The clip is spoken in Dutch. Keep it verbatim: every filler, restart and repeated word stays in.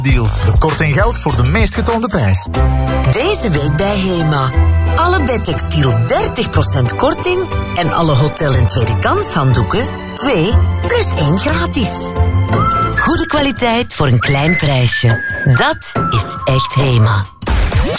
Deals. De korting geldt voor de meest getoonde prijs. Deze week bij Hema. Alle bedtextiel dertig procent korting en alle hotel- en tweede kans handdoeken twee plus één gratis. Goede kwaliteit voor een klein prijsje. Dat is echt Hema.